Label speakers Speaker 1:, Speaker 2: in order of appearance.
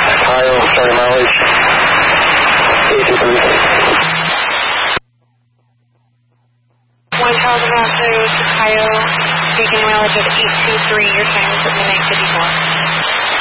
Speaker 1: Ohio, starting mileage 823.
Speaker 2: 1,000 miles to Ohio, speaking mileage of 823, your time is at midnight 54.